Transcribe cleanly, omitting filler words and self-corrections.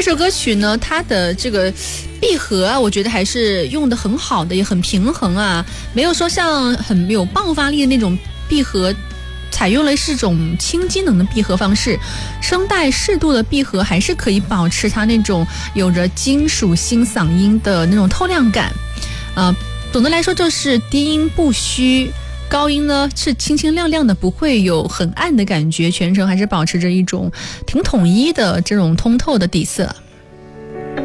首歌曲呢，它的这个闭合啊，我觉得还是用的很好的，也很平衡啊，没有说像很有爆发力的那种闭合，采用了是种轻机能的闭合方式，声带适度的闭合还是可以保持它那种有着金属新嗓音的那种透亮感。总的来说就是低音不虚，高音呢是清清亮亮的，不会有很暗的感觉，全程还是保持着一种挺统一的这种通透的底色。